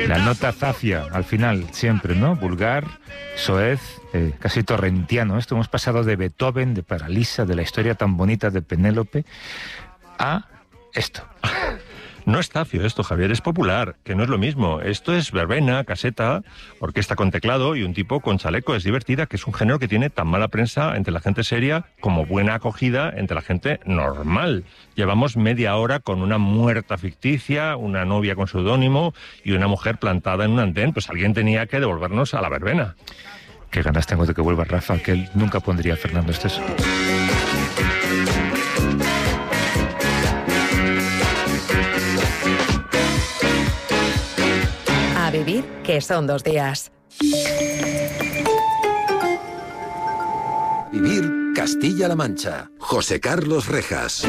La nota zafia, al final, siempre, ¿no? Vulgar, soez, casi torrentiano. Esto hemos pasado de Beethoven, de Paralisa, de la historia tan bonita de Penélope, a esto. No es zafio esto, Javier, es popular, que no es lo mismo. Esto es verbena, caseta, orquesta con teclado y un tipo con chaleco. Es divertida, que es un género que tiene tan mala prensa entre la gente seria como buena acogida entre la gente normal. Llevamos media hora con una muerta ficticia, una novia con seudónimo y una mujer plantada en un andén. Pues alguien tenía que devolvernos a la verbena. Qué ganas tengo de que vuelva Rafa, que él nunca pondría a Fernando Esteso. A vivir, que son 2 días. Vivir Castilla-La Mancha. José Carlos Rejas.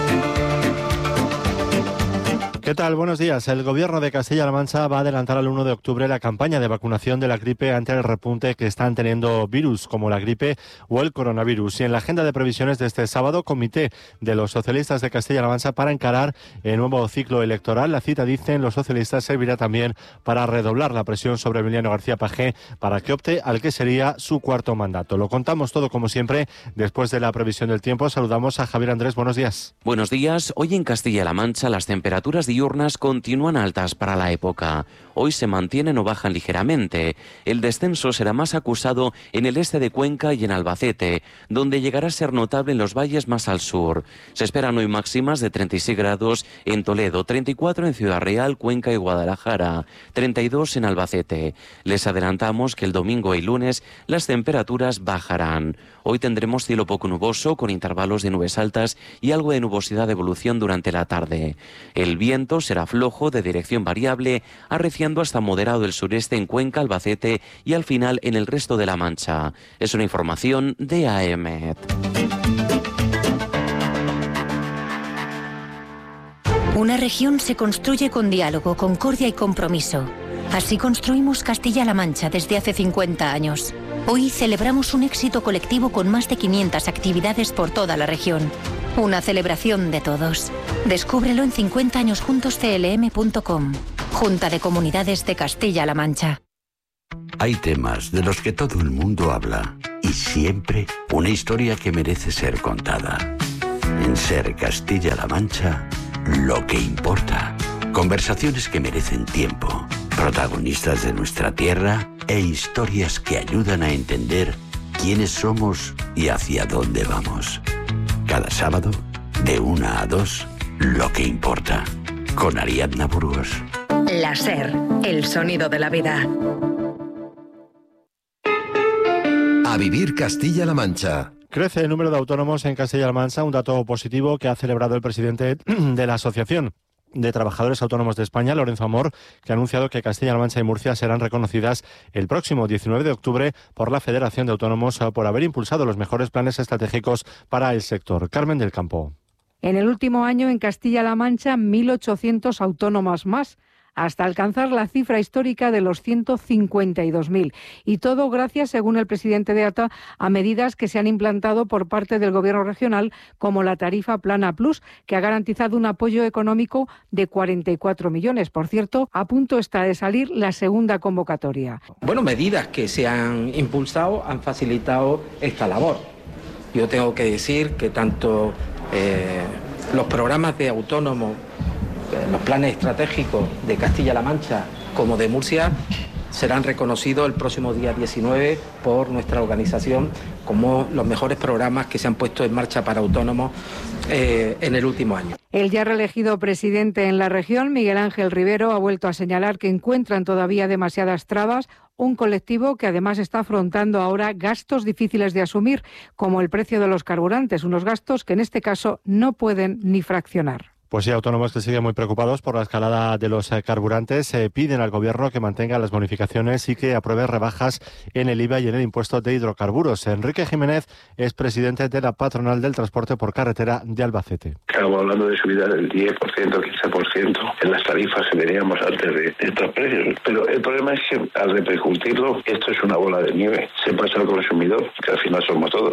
¿Qué tal? Buenos días. El Gobierno de Castilla-La Mancha va a adelantar al 1 de octubre la campaña de vacunación de la gripe ante el repunte que están teniendo virus como la gripe o el coronavirus. Y en la agenda de previsiones de este sábado, comité de los socialistas de Castilla-La Mancha para encarar el nuevo ciclo electoral. La cita, dicen los socialistas, servirá también para redoblar la presión sobre Emiliano García Paje para que opte al que sería su 4º mandato. Lo contamos todo como siempre después de la previsión del tiempo. Saludamos a Javier Andrés. Buenos días. Buenos días. Hoy en Castilla-La Mancha las temperaturas diurnas continúan altas para la época. Hoy se mantienen o bajan ligeramente. El descenso será más acusado en el este de Cuenca y en Albacete, donde llegará a ser notable en los valles más al sur. Se esperan hoy máximas de 36 grados en Toledo, 34 en Ciudad Real, Cuenca y Guadalajara, 32 en Albacete. Les adelantamos que el domingo y lunes las temperaturas bajarán. Hoy tendremos cielo poco nuboso con intervalos de nubes altas y algo de nubosidad de evolución durante la tarde. El viento será flojo de dirección variable, arreciando hasta moderado el sureste en Cuenca, Albacete y al final en el resto de La Mancha. Es una información de AEMET. Una región se construye con diálogo, concordia y compromiso. Así construimos Castilla-La Mancha desde hace 50 años. Hoy celebramos un éxito colectivo con más de 500 actividades por toda la región. Una celebración de todos. Descúbrelo en 50añosjuntosclm.com. Junta de Comunidades de Castilla-La Mancha. Hay temas de los que todo el mundo habla y siempre una historia que merece ser contada. En Ser Castilla-La Mancha, lo que importa. Conversaciones que merecen tiempo. Protagonistas de nuestra tierra e historias que ayudan a entender quiénes somos y hacia dónde vamos. Cada sábado, de 1 a 2, lo que importa. Con Ariadna Burgos. La SER, el sonido de la vida. A vivir Castilla-La Mancha. Crece el número de autónomos en Castilla-La Mancha, un dato positivo que ha celebrado el presidente de la Asociación de Trabajadores Autónomos de España, Lorenzo Amor, que ha anunciado que Castilla-La Mancha y Murcia serán reconocidas el próximo 19 de octubre por la Federación de Autónomos por haber impulsado los mejores planes estratégicos para el sector. Carmen del Campo. En el último año en Castilla-La Mancha, 1.800 autónomos más, hasta alcanzar la cifra histórica de los 152.000. Y todo gracias, según el presidente de ATA, a medidas que se han implantado por parte del Gobierno regional, como la tarifa Plana Plus, que ha garantizado un apoyo económico de 44 millones. Por cierto, a punto está de salir la segunda convocatoria. Bueno, medidas que se han impulsado han facilitado esta labor. Yo tengo que decir que tanto los programas de autónomos, los planes estratégicos de Castilla-La Mancha como de Murcia serán reconocidos el próximo día 19 por nuestra organización como los mejores programas que se han puesto en marcha para autónomos en el último año. El ya reelegido presidente en la región, Miguel Ángel Rivero, ha vuelto a señalar que encuentran todavía demasiadas trabas, un colectivo que además está afrontando ahora gastos difíciles de asumir, como el precio de los carburantes, unos gastos que en este caso no pueden ni fraccionar. Pues sí, autónomos que siguen muy preocupados por la escalada de los carburantes piden al Gobierno que mantenga las bonificaciones y que apruebe rebajas en el IVA y en el impuesto de hidrocarburos. Enrique Jiménez es presidente de la Patronal del Transporte por Carretera de Albacete. Estamos hablando de subida del 10%, 15% en las tarifas que teníamos antes de estos precios. Pero el problema es que al repercutirlo, esto es una bola de nieve. Se pasa al consumidor, que al final somos todos.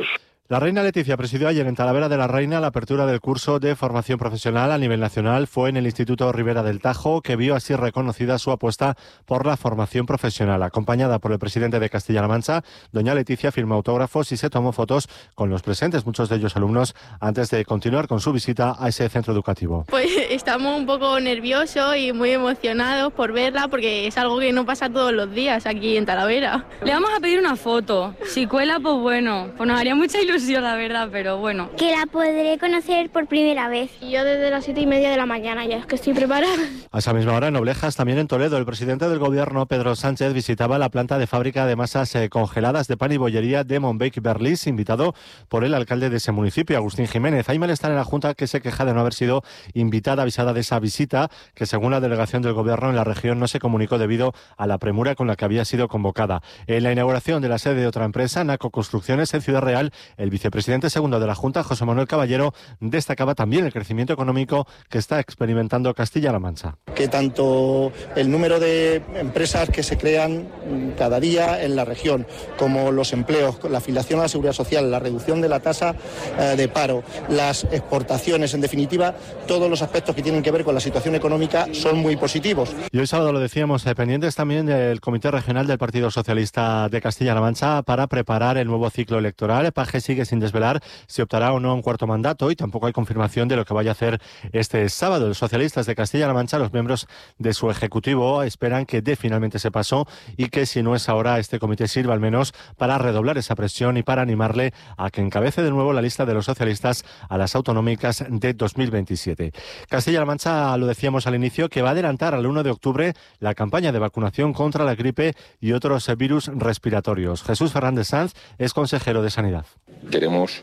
La reina Leticia presidió ayer en Talavera de la Reina la apertura del curso de formación profesional a nivel nacional. Fue en el Instituto Ribera del Tajo, que vio así reconocida su apuesta por la formación profesional. Acompañada por el presidente de Castilla-La Mancha, doña Leticia firmó autógrafos y se tomó fotos con los presentes, muchos de ellos alumnos, antes de continuar con su visita a ese centro educativo. Pues estamos un poco nerviosos y muy emocionados por verla, porque es algo que no pasa todos los días aquí en Talavera. Le vamos a pedir una foto. Si cuela, pues bueno, pues nos haría mucha ilusión, la verdad, pero bueno. Que la podré conocer por primera vez. Yo desde las 7:30 de la mañana ya es que estoy preparada. A esa misma hora en Oblejas, también en Toledo, el presidente del gobierno, Pedro Sánchez, visitaba la planta de fábrica de masas congeladas de pan y bollería de Montbake Berlis, invitado por el alcalde de ese municipio, Agustín Jiménez. Hay malestar en la Junta, que se queja de no haber sido avisada de esa visita, que según la delegación del gobierno en la región no se comunicó debido a la premura con la que había sido convocada. En la inauguración de la sede de otra empresa, Naco Construcciones, en Ciudad Real, el vicepresidente segundo de la Junta, José Manuel Caballero, destacaba también el crecimiento económico que está experimentando Castilla-La Mancha. Que tanto el número de empresas que se crean cada día en la región, como los empleos, la afiliación a la seguridad social, la reducción de la tasa de paro, las exportaciones, en definitiva, todos los aspectos que tienen que ver con la situación económica son muy positivos. Y hoy sábado, lo decíamos, pendientes también del Comité Regional del Partido Socialista de Castilla-La Mancha para preparar el nuevo ciclo electoral. Paje sigue sin desvelar si optará o no a un cuarto mandato y tampoco hay confirmación de lo que vaya a hacer este sábado. Los socialistas de Castilla-La Mancha, los miembros de su ejecutivo, esperan que dé finalmente ese paso y que, si no es ahora, este comité sirva al menos para redoblar esa presión y para animarle a que encabece de nuevo la lista de los socialistas a las autonómicas de 2027. Castilla-La Mancha, lo decíamos al inicio, que va a adelantar al 1 de octubre la campaña de vacunación contra la gripe y otros virus respiratorios. Jesús Fernández Sanz es consejero de Sanidad. Queremos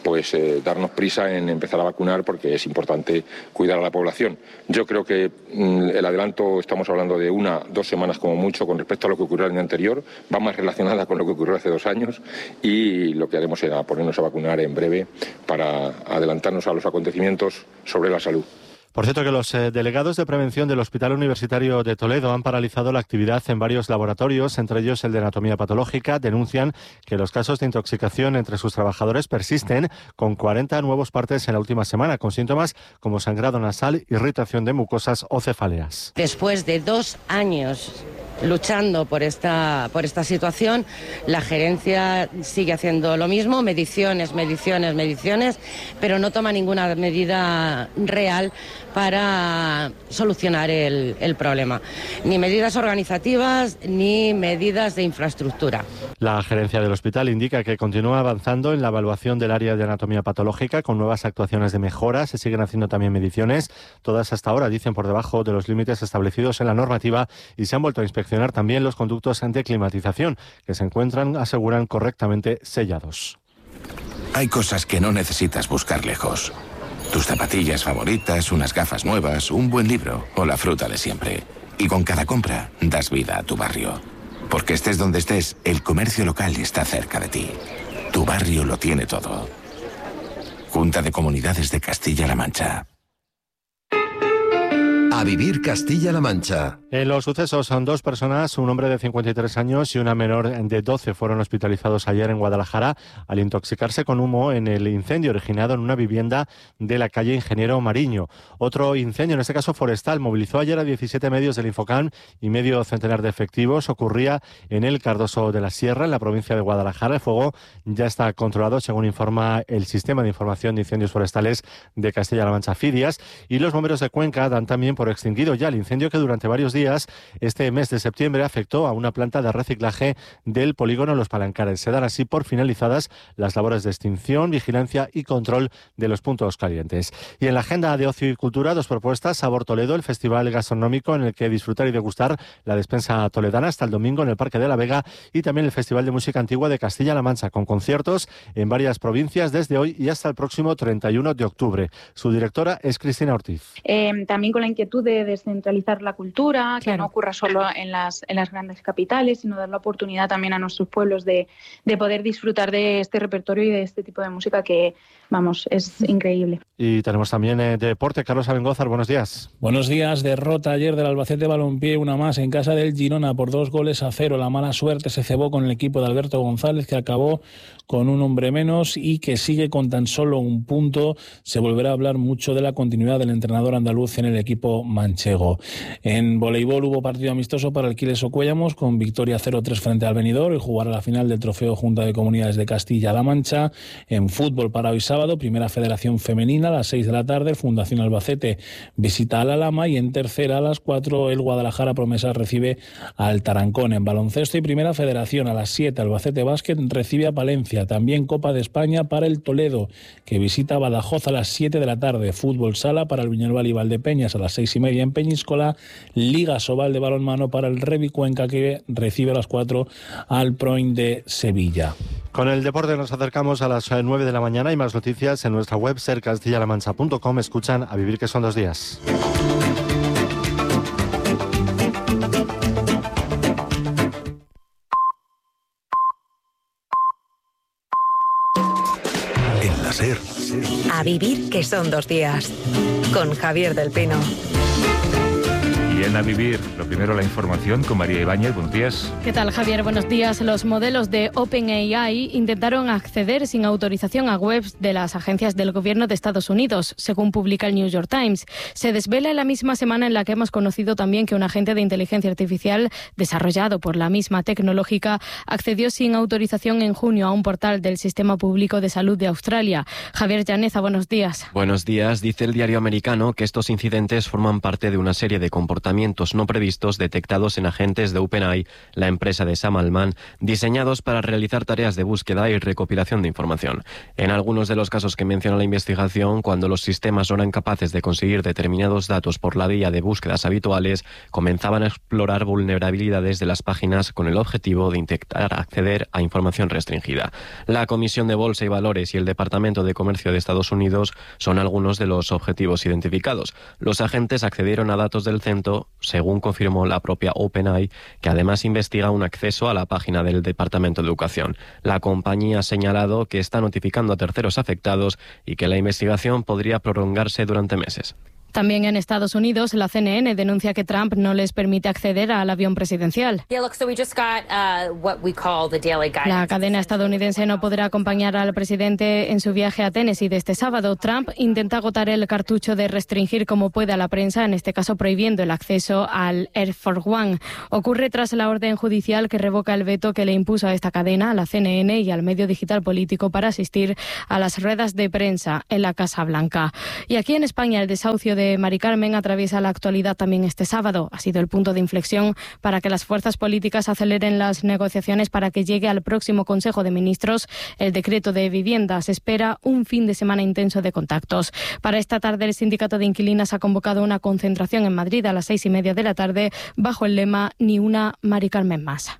darnos prisa en empezar a vacunar porque es importante cuidar a la población. Yo creo que el adelanto, estamos hablando de 1-2 semanas como mucho con respecto a lo que ocurrió el año anterior, va más relacionada con lo que ocurrió hace 2 años y lo que haremos será ponernos a vacunar en breve para adelantarnos a los acontecimientos sobre la salud. Por cierto, que los delegados de prevención del Hospital Universitario de Toledo han paralizado la actividad en varios laboratorios, entre ellos el de anatomía patológica. Denuncian que los casos de intoxicación entre sus trabajadores persisten, con 40 nuevos partes en la última semana, con síntomas como sangrado nasal, irritación de mucosas o cefaleas. Después de 2 años luchando por esta situación, la gerencia sigue haciendo lo mismo, mediciones, pero no toma ninguna medida real para solucionar el problema. Ni medidas organizativas ni medidas de infraestructura. La gerencia del hospital indica que continúa avanzando en la evaluación del área de anatomía patológica con nuevas actuaciones de mejora. Se siguen haciendo también mediciones, todas hasta ahora, dicen, por debajo de los límites establecidos en la normativa, y se han vuelto a inspeccionar también los conductos de climatización, que se encuentran, aseguran, correctamente sellados. Hay cosas que no necesitas buscar lejos. Tus zapatillas favoritas, unas gafas nuevas, un buen libro o la fruta de siempre. Y con cada compra das vida a tu barrio. Porque estés donde estés, el comercio local está cerca de ti. Tu barrio lo tiene todo. Junta de Comunidades de Castilla-La Mancha. A vivir Castilla-La Mancha. En los sucesos son 2 personas, un hombre de 53 años y una menor de 12, fueron hospitalizados ayer en Guadalajara al intoxicarse con humo en el incendio originado en una vivienda de la calle Ingeniero Mariño. Otro incendio, en este caso forestal, movilizó ayer a 17 medios del Infocam y medio centenar de efectivos. Ocurría en el Cardoso de la Sierra, en la provincia de Guadalajara. El fuego ya está controlado, según informa el Sistema de Información de Incendios Forestales de Castilla-La Mancha, FIDIAS, y los bomberos de Cuenca dan también por extinguido ya el incendio que durante varios días este mes de septiembre afectó a una planta de reciclaje del polígono Los Palancares. Se dan así por finalizadas las labores de extinción, vigilancia y control de los puntos calientes. Y en la agenda de ocio y cultura, 2 propuestas: Sabor Toledo, el festival gastronómico en el que disfrutar y degustar la despensa toledana hasta el domingo en el Parque de la Vega, y también el Festival de Música Antigua de Castilla-La Mancha, con conciertos en varias provincias desde hoy y hasta el próximo 31 de octubre. Su directora es Cristina Ortiz. También con la inquietud de descentralizar la cultura, que no ocurra solo en las grandes capitales, sino dar la oportunidad también a nuestros pueblos de poder disfrutar de este repertorio y de este tipo de música que, vamos, es increíble. Y tenemos también deporte. Carlos Abengózar, buenos días. Buenos días. Derrota ayer del Albacete Balompié, una más en casa del Girona por 2-0. La mala suerte se cebó con el equipo de Alberto González, que acabó con un hombre menos y que sigue con tan solo un punto. Se volverá a hablar mucho de la continuidad del entrenador andaluz en el equipo manchego. En voleibol hubo partido amistoso para el Quiles Ocuellamos con victoria 0-3 frente al Benidorm y jugar a la final del Trofeo Junta de Comunidades de Castilla-La Mancha. En fútbol para hoy sábado, primera federación femenina a las 6 de la tarde, Fundación Albacete visita a la Lama y en tercera a las 4 el Guadalajara Promesas recibe al Tarancón. En baloncesto y primera federación a las 7 Albacete Básquet recibe a Palencia. También Copa de España para el Toledo, que visita Badajoz a las 7 de la tarde. Fútbol sala para el Viñalbal y Valdepeñas a las 6:30 en Peñíscola. Liga Sobal de balonmano para el Revi Cuenca, que recibe a las 4 al Proin de Sevilla. Con el deporte nos acercamos a las 9 de la mañana y más noticias en nuestra web sercastillalamancha.com. Escuchan A Vivir que son 2 días. En la SER. A Vivir que son 2 días. Con Javier del Pino. Y en A Vivir, lo primero la información con María Ibáñez. Buenos días. ¿Qué tal, Javier? Buenos días. Los modelos de OpenAI intentaron acceder sin autorización a webs de las agencias del gobierno de Estados Unidos, según publica el New York Times. Se desvela en la misma semana en la que hemos conocido también que un agente de inteligencia artificial desarrollado por la misma tecnológica accedió sin autorización en junio a un portal del Sistema Público de Salud de Australia. Javier Llaneza, buenos días. Buenos días. Dice el diario americano que estos incidentes forman parte de una serie de comportamientos no previstos detectados en agentes de OpenAI, la empresa de Sam Altman, diseñados para realizar tareas de búsqueda y recopilación de información. En algunos de los casos que menciona la investigación, cuando los sistemas no eran capaces de conseguir determinados datos por la vía de búsquedas habituales, comenzaban a explorar vulnerabilidades de las páginas con el objetivo de intentar acceder a información restringida. La Comisión de Bolsa y Valores y el Departamento de Comercio de Estados Unidos son algunos de los objetivos identificados. Los agentes accedieron a datos del centro, según confirmó la propia OpenAI, que además investiga un acceso a la página del Departamento de Educación. La compañía ha señalado que está notificando a terceros afectados y que la investigación podría prolongarse durante meses. También en Estados Unidos, la CNN denuncia que Trump no les permite acceder al avión presidencial. La cadena estadounidense no podrá acompañar al presidente en su viaje a Tennessee de este sábado. Trump intenta agotar el cartucho de restringir como puede a la prensa, en este caso prohibiendo el acceso al Air Force One. Ocurre tras la orden judicial que revoca el veto que le impuso a esta cadena, a la CNN y al medio digital político para asistir a las ruedas de prensa en la Casa Blanca. Y aquí en España, el desahucio de Mari Carmen atraviesa la actualidad también este sábado. Ha sido el punto de inflexión para que las fuerzas políticas aceleren las negociaciones para que llegue al próximo Consejo de Ministros el decreto de vivienda. Se espera un fin de semana intenso de contactos. Para esta tarde, el Sindicato de Inquilinas ha convocado una concentración en Madrid a las 6:30 de la tarde bajo el lema Ni una Mari Carmen más.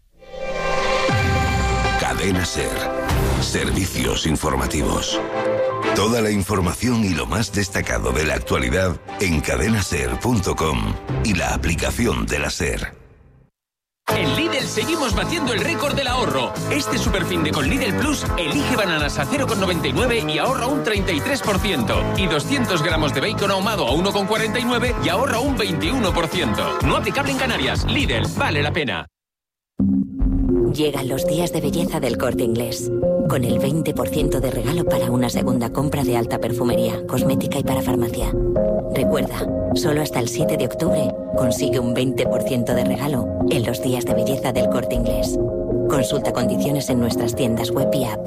Cadena SER. Servicios informativos. Toda la información y lo más destacado de la actualidad en cadenaser.com y la aplicación de la SER. En Lidl seguimos batiendo el récord del ahorro. Este superfin de con Lidl Plus elige bananas a 0,99 y ahorra un 33%. Y 200 gramos de bacon ahumado a 1,49 y ahorra un 21%. No aplicable en Canarias. Lidl, vale la pena. Llegan los días de belleza del Corte Inglés, con el 20% de regalo para una segunda compra de alta perfumería, cosmética y para farmacia. Recuerda, solo hasta el 7 de octubre consigue un 20% de regalo en los días de belleza del Corte Inglés. Consulta condiciones en nuestras tiendas web y app.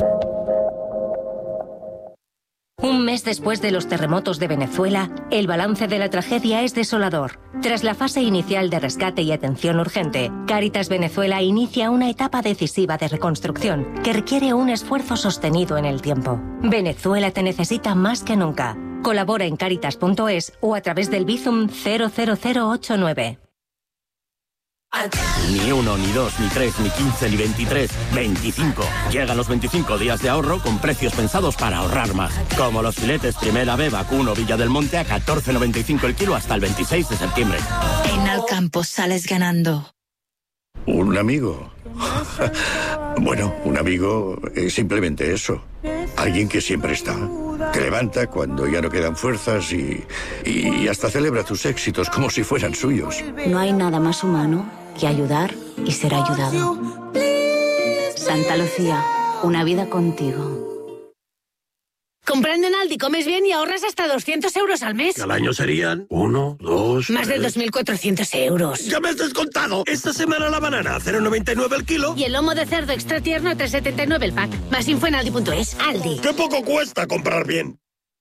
Un mes después de los terremotos de Venezuela, el balance de la tragedia es desolador. Tras la fase inicial de rescate y atención urgente, Cáritas Venezuela inicia una etapa decisiva de reconstrucción que requiere un esfuerzo sostenido en el tiempo. Venezuela te necesita más que nunca. Colabora en Cáritas.es o a través del Bizum 00089. Ni 1, ni 2, ni 3, ni 15, ni 23, 25. Llegan los 25 días de ahorro con precios pensados para ahorrar más. Como los filetes Primera B, Vacuno, Villa del Monte a 14,95 el kilo hasta el 26 de septiembre. En Alcampo sales ganando. ¿Un amigo? Bueno, un amigo es simplemente eso. Alguien que siempre está. Te levanta cuando ya no quedan fuerzas y hasta celebra tus éxitos como si fueran suyos. No hay nada más humano que ayudar y ser ayudado. Santa Lucía, una vida contigo. Comprando en Aldi comes bien y ahorras hasta 200 euros al mes. Al año serían 1, 2... Más de 2.400 euros. ¡Ya me has descontado! Esta semana la banana a 0,99 el kilo. Y el lomo de cerdo extra tierno a 3,79 el pack. Más info en Aldi.es. Aldi. ¡Qué poco cuesta comprar bien!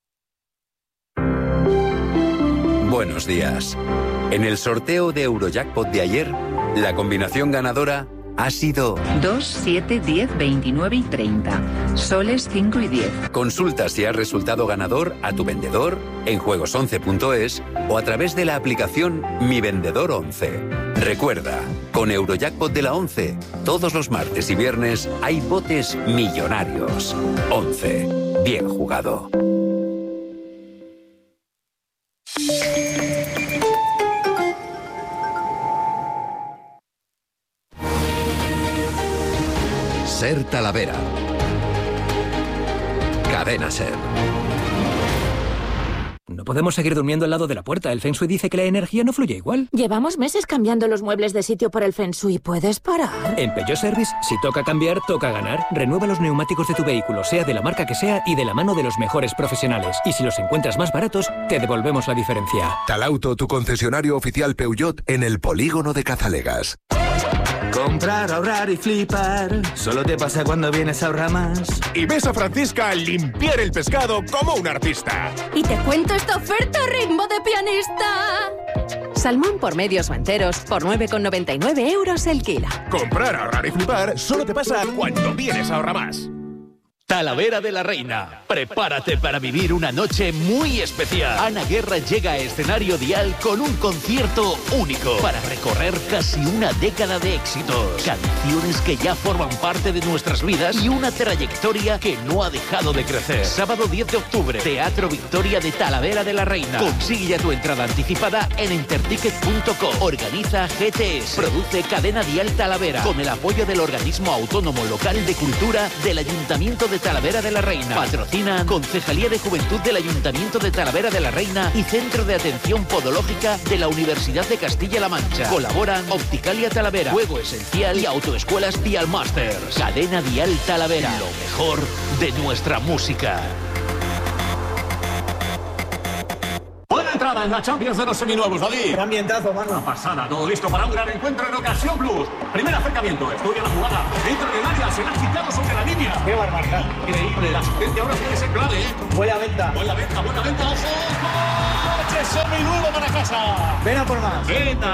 Buenos días. En el sorteo de Eurojackpot de ayer, la combinación ganadora ha sido 2, 7, 10, 29 y 30. Soles 5 y 10. Consulta si has resultado ganador a tu vendedor en juegos11.es o a través de la aplicación Mi Vendedor 11. Recuerda, con Eurojackpot de la 11, todos los martes y viernes hay botes millonarios. 11. Bien jugado. Ser Talavera. Cadena Ser. No podemos seguir durmiendo al lado de la puerta. El Feng Shui dice que la energía no fluye igual. Llevamos meses cambiando los muebles de sitio por el Feng Shui. ¿Puedes parar? En Peugeot Service, si toca cambiar, toca ganar. Renueva los neumáticos de tu vehículo, sea de la marca que sea y de la mano de los mejores profesionales. Y si los encuentras más baratos, te devolvemos la diferencia. Talauto, tu concesionario oficial Peugeot en el polígono de Cazalegas. Comprar, ahorrar y flipar. Solo te pasa cuando vienes a Ahorra Más. Y ves a Francisca limpiar el pescado como un artista. Y te cuento esta oferta ritmo de pianista. Salmón por medios o enteros por 9,99 euros el kilo. Comprar, ahorrar y flipar solo te pasa cuando vienes a Ahorra Más. Talavera de la Reina. Prepárate para vivir una noche muy especial. Ana Guerra llega a escenario Dial con un concierto único para recorrer casi una década de éxitos. Canciones que ya forman parte de nuestras vidas y una trayectoria que no ha dejado de crecer. Sábado 10 de octubre, Teatro Victoria de Talavera de la Reina. Consigue ya tu entrada anticipada en enterticket.com. Organiza GTS. Produce Cadena Dial Talavera con el apoyo del Organismo Autónomo Local de Cultura del Ayuntamiento de Talavera de la Reina. Patrocinan Concejalía de Juventud del Ayuntamiento de Talavera de la Reina y Centro de Atención Podológica de la Universidad de Castilla-La Mancha. Colaboran Opticalia Talavera, Juego Esencial y Autoescuelas Dial Masters. Cadena Dial Talavera, lo mejor de nuestra música. Buena entrada en la Champions de los seminuevos, David. Qué ambientazo, mano. Una pasada, todo listo para un gran encuentro en Ocasión Plus. Primer acercamiento, estudia la jugada. Entra en el área, se la ha quitado sobre la línea. Qué barbaridad. Increíble, la asistencia ahora tiene que ser clave, ¿eh? Buena venta. Buena venta, ojo. ¡Coche seminuevo para casa! Ven a por más. Venta.